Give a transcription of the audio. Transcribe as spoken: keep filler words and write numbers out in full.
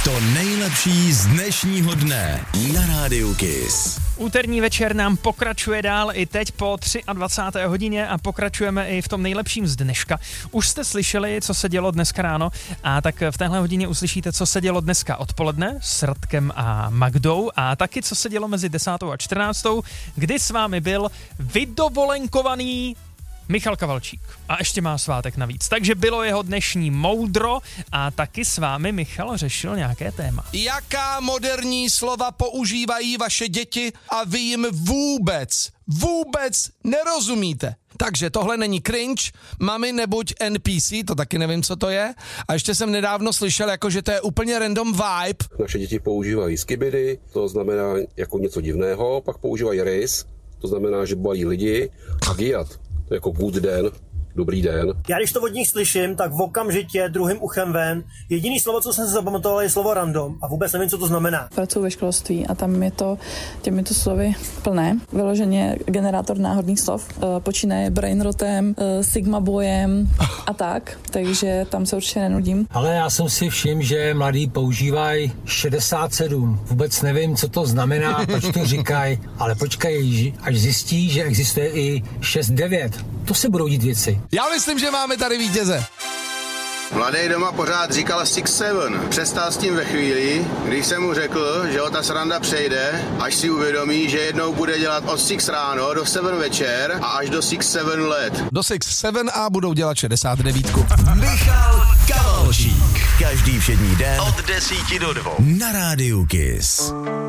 To nejlepší z dnešního dne na Rádiu Kiss. Úterní večer nám pokračuje dál i teď po dvacáté třetí hodině a pokračujeme i v tom nejlepším z dneška. Už jste slyšeli, co se dělo dneska ráno, a tak v téhle hodině uslyšíte, co se dělo dneska odpoledne s Radkem a Magdou a taky, co se dělo mezi desátou a čtrnáctou, kdy s vámi byl vydovolenkovaný Michal Kavalčík. A ještě má svátek navíc. Takže bylo jeho dnešní moudro a taky s vámi Michal řešil nějaké téma. Jaká moderní slova používají vaše děti a vy jim vůbec, vůbec nerozumíte? Takže tohle není cringe, mami nebuď N P C, to taky nevím, co to je. A ještě jsem nedávno slyšel, jako, že to je úplně random vibe. Naše děti používají skibidi, to znamená jako něco divného, pak používají rys, to znamená, že bojí lidi, a giat, to je jako good den, dobrý den. Já když to od nich slyším, tak v okamžitě druhým uchem ven. Jediný slovo, co jsem se zapamatoval, je slovo random a vůbec nevím, co to znamená. Pracuji ve školství a tam je to těmito slovy plné. Vyloženě generátor náhodných slov. Počínaje brainrotem, sigma bojem a tak, takže tam se určitě nenudím. Ale já jsem si všiml, že mladí používají šedesát sedm. Vůbec nevím, co to znamená, proč to říkají, ale počkej, až zjistí, že existuje i šest devět. To se budou dít věci. Já myslím, že máme tady vítěze. Mladý doma pořád říkal six seven. Přestal s tím ve chvíli, když jsem mu řekl, že ho ta sranda přejde, až si uvědomí, že jednou bude dělat od six ráno do seven večer a až do six seven let. Do six seven a budou dělat šedesát devět. Michal Kavalčík. Každý všední den od desíti do dvou na Rádiu Kiss.